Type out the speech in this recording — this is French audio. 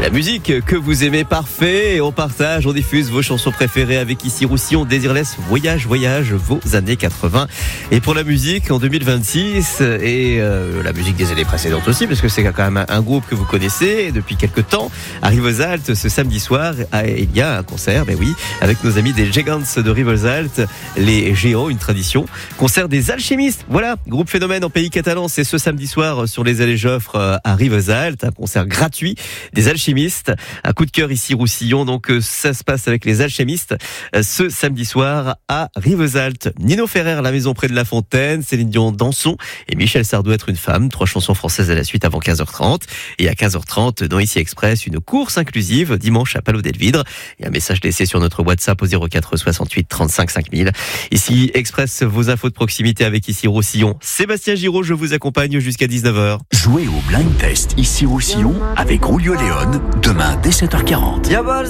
La musique que vous aimez, parfait. Et on partage, on diffuse vos chansons préférées avec ici Roussillon, Désirless, Voyage, vos années 80. Et pour la musique en 2026 et la musique des années précédentes aussi, parce que c'est quand même un groupe que vous connaissez depuis quelques temps. À Rivesaltes, ce samedi soir, il y a un concert, mais oui, avec nos amis des Gigants de Rivesaltes, les Géants, une tradition. Concert des Alchimistes, voilà, groupe phénomène en pays catalan, c'est ce samedi soir sur les allées Joffre à Rivesaltes, un concert gratuit des Alchimistes. Un coup de cœur ici Roussillon, donc ça se passe avec les Alchimistes ce samedi soir à Rivesaltes. Nino Ferrer, La Maison près de la Fontaine, Céline Dion, Dansons et Michel Sardou, Être une femme. 3 chansons françaises à la suite avant 15h30. Et à 15h30, dans Ici Express, une course inclusive dimanche à Palau-Delvidre. Et un message laissé sur notre WhatsApp au 04 68 35 5000. Ici Express, vos infos de proximité avec ici Roussillon. Sébastien Giraud, je vous accompagne jusqu'à 19h. Jouez au Blind Test ici Roussillon avec Rulio Léon demain dès 7h40.